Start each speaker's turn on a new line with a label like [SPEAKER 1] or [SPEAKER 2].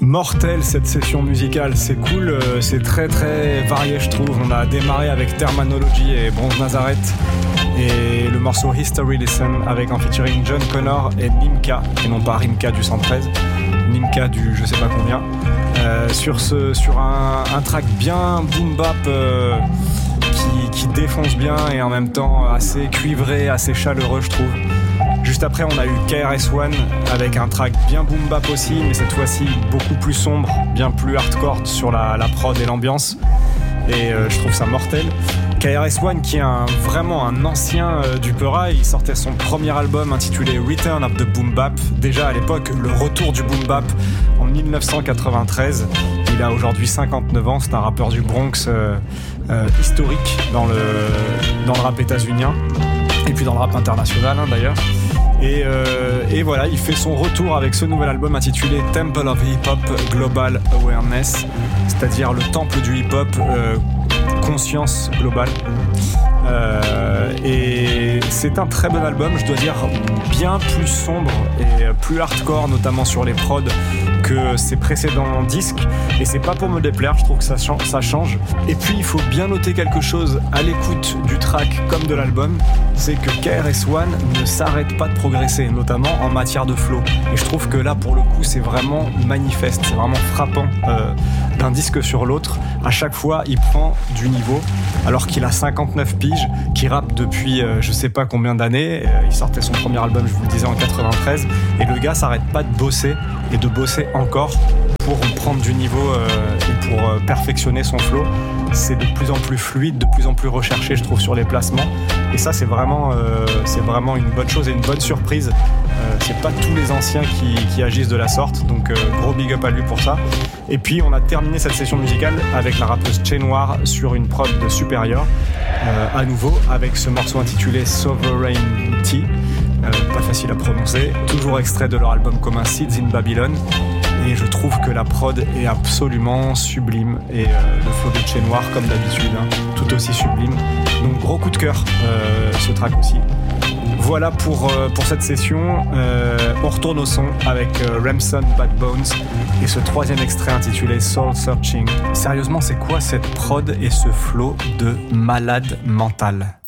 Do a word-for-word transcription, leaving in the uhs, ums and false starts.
[SPEAKER 1] Mortel cette session musicale, c'est cool, euh, c'est très très varié je trouve. On a démarré avec Terminology et Bronze Nazareth et le morceau History Lesson avec en featuring John Connor et Nimka, et non pas Rimka du cent treize, Nimka du je sais pas combien, euh, sur, ce, sur un, un track bien boom bap euh, qui, qui défonce bien et en même temps assez cuivré, assez chaleureux je trouve. Juste après, on a eu K R S One avec un track bien boom bap aussi, mais cette fois-ci beaucoup plus sombre, bien plus hardcore sur la, la prod et l'ambiance. Et euh, je trouve ça mortel. K R S One qui est un, vraiment un ancien euh, du Peura, il sortait son premier album intitulé Return of the Boom Bap. Déjà à l'époque, le retour du boom bap en dix-neuf cent quatre-vingt-treize. Il a aujourd'hui cinquante-neuf ans, c'est un rappeur du Bronx euh, euh, historique dans le, dans le rap états-unien. Et puis dans le rap international hein, d'ailleurs. Et, euh, et voilà, il fait son retour avec ce nouvel album intitulé Temple of Hip Hop Global Awareness, c'est-à-dire le temple du hip-hop, euh, conscience globale. Euh, et c'est un très bon album, je dois dire, bien plus sombre et plus hardcore, notamment sur les prods, que ses précédents disques. Et c'est pas pour me déplaire, je trouve que ça, ça change. Et puis il faut bien noter quelque chose à l'écoute du track comme de l'album, c'est que K R S One ne s'arrête pas de progresser, notamment en matière de flow. Et je trouve que là, pour le coup, c'est vraiment manifeste, c'est vraiment frappant euh, d'un disque sur l'autre. À chaque fois, il prend du niveau, alors qu'il a cinquante-neuf piges, qu'il rappe depuis euh, je sais pas combien d'années. Euh, il sortait son premier album, je vous le disais, en quatre-vingt-treize. Et le gars s'arrête pas de bosser et de bosser encore pour prendre du niveau euh, et pour euh, perfectionner son flow. C'est de plus en plus fluide, de plus en plus recherché, je trouve, sur les placements. Et ça, c'est vraiment, euh, c'est vraiment une bonne chose et une bonne surprise. Euh, c'est pas tous les anciens qui, qui agissent de la sorte, donc euh, gros big up à lui pour ça. Et puis, on a terminé cette session musicale avec la rappeuse Che Noir sur une prod de Superior, euh, à nouveau, avec ce morceau intitulé Sovereignty. Euh, pas facile à prononcer, toujours extrait de leur album commun Seeds in Babylon. Et je trouve que la prod est absolument sublime et euh, le flow de Che Noir comme d'habitude hein, tout aussi sublime, donc gros coup de cœur euh, ce track aussi. Voilà pour, euh, pour cette session. euh, on retourne au son avec euh, Remson Bad Bones et ce troisième extrait intitulé Soul Searching. Sérieusement, c'est quoi cette prod et ce flow de malade mental?